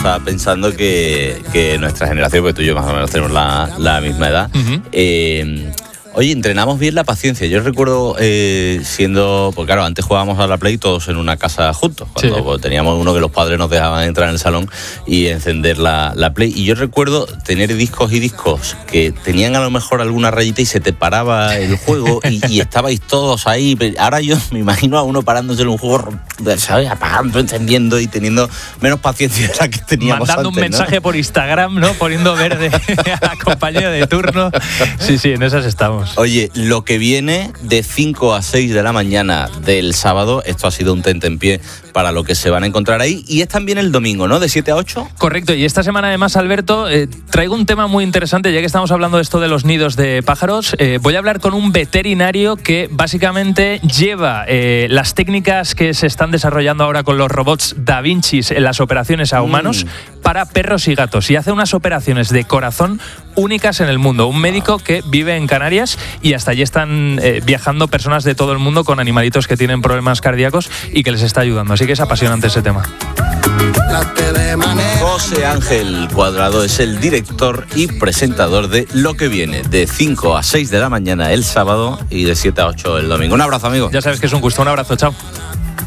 estaba pensando que nuestra generación, porque tú y yo más o menos tenemos la misma edad, oye, entrenamos bien la paciencia. Yo recuerdo siendo... Porque claro, antes jugábamos a la Play todos en una casa juntos. Cuando teníamos uno que los padres nos dejaban entrar en el salón y encender la Play. Y yo recuerdo tener discos que tenían a lo mejor alguna rayita y se te paraba el juego y estabais todos ahí. Ahora yo me imagino a uno parándose en un juego, ¿sabes? Apagando, encendiendo y teniendo menos paciencia de la que teníamos mandando antes, un mensaje, ¿no? Por Instagram, ¿no? Poniendo verde a la compañía de turno. Sí, en esas estamos. Oye, lo que viene de 5 a 6 de la mañana del sábado, esto ha sido un tentempié para lo que se van a encontrar ahí, y es también el domingo, ¿no? De 7 a 8. Correcto, y esta semana además, Alberto, traigo un tema muy interesante, ya que estamos hablando de esto de los nidos de pájaros. Voy a hablar con un veterinario que básicamente lleva las técnicas que se están desarrollando ahora con los robots Da Vinci en las operaciones a humanos para perros y gatos, y hace unas operaciones de corazón únicas en el mundo. Un médico que vive en Canarias y hasta allí están viajando personas de todo el mundo con animalitos que tienen problemas cardíacos y que les está ayudando. Así que es apasionante ese tema. José Ángel Cuadrado es el director y presentador de Lo que viene, de 5 a 6 de la mañana el sábado y de 7 a 8 el domingo. Un abrazo, amigo. Ya sabes que es un gusto. Un abrazo, chao.